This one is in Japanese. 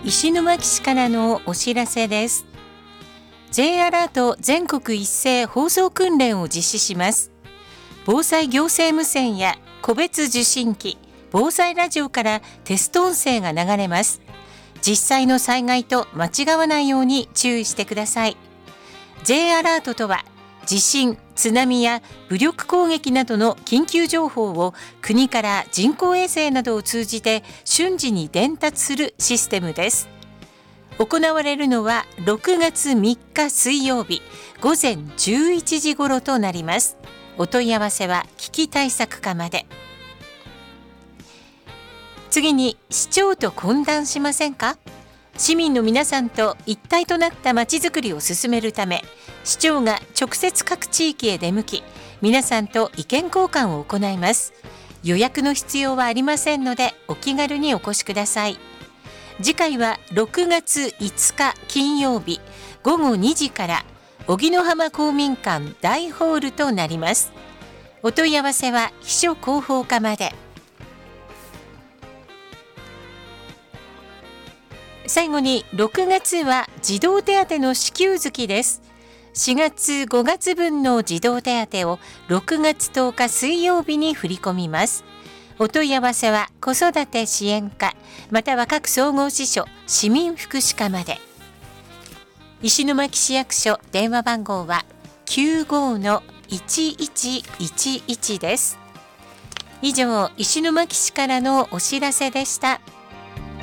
石巻市からのお知らせです。 J アラート全国一斉放送訓練を実施します。防災行政無線や個別受信機、防災ラジオからテスト音声が流れます。実際の災害と間違わないように注意してください。 J アラートとは地震、津波や武力攻撃などの緊急情報を国から人工衛星などを通じて瞬時に伝達するシステムです。行われるのは6月3日水曜日午前11時頃となります。お問い合わせは危機対策課まで。次に、市長と懇談しませんか？市民の皆さんと一体となったまちづくりを進めるため、市長が直接各地域へ出向き、皆さんと意見交換を行います。予約の必要はありませんので、お気軽にお越しください。次回は6月5日金曜日午後2時から荻野浜公民館大ホールとなります。お問い合わせは秘書広報課まで。最後に、6月は児童手当の支給月です。4月5月分の児童手当を6月10日水曜日に振り込みます。お問い合わせは子育て支援課または各総合支所市民福祉課まで。石巻市役所電話番号は 95-1111 です。以上、石巻市からのお知らせでした。